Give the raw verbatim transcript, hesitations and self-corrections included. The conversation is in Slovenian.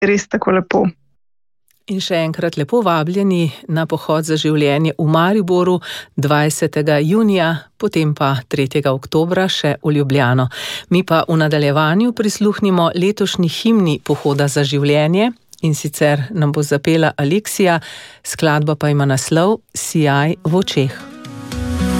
res tako lepo. In še enkrat lepo vabljeni na pohod za življenje v Mariboru dvajsetega junija, potem pa tretjega oktobra še v Ljubljano. Mi pa v nadaljevanju prisluhnimo letošnji himni Pohoda za življenje, in sicer nam bo zapela Aleksija, skladba pa ima naslov Sijaj v očeh.